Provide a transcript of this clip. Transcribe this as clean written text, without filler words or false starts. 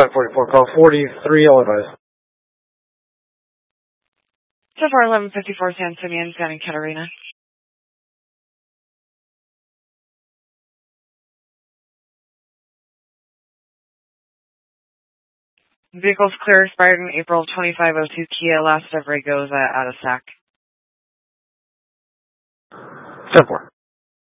544, call 43, I'll advise. 1154 San Simeon, Santa Catarina. Vehicle's clear, expired in April 2502, Kia, last of Ragosa, out of SAC. 10-4.